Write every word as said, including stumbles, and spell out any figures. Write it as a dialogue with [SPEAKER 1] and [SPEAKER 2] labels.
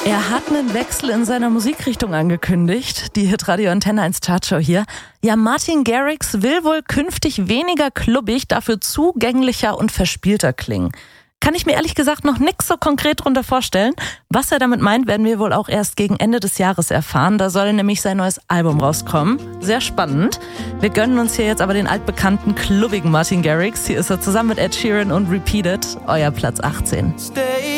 [SPEAKER 1] Er hat einen Wechsel in seiner Musikrichtung angekündigt. Die Hitradio Antenne eins Chartshow hier. Ja, Martin Garrix will wohl künftig weniger klubbig, dafür zugänglicher und verspielter klingen. Kann ich mir ehrlich gesagt noch nix so konkret drunter vorstellen. Was er damit meint, werden wir wohl auch erst gegen Ende des Jahres erfahren. Da soll nämlich sein neues Album rauskommen. Sehr spannend. Wir gönnen uns hier jetzt aber den altbekannten, klubbigen Martin Garrix. Hier ist er zusammen mit Ed Sheeran und Repeat It, euer Platz achtzehn.